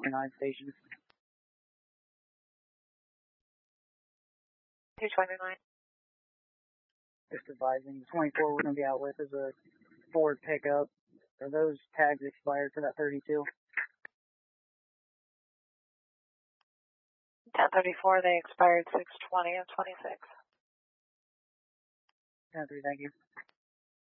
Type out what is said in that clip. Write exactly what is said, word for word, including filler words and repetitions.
twenty-nine station. two twenty-nine. Just advising, twenty-four we're going to be out with is a Ford pickup. Are those tags expired for that thirty-two? ten thirty-four, they expired six twenty and twenty-six. ten three, thank you.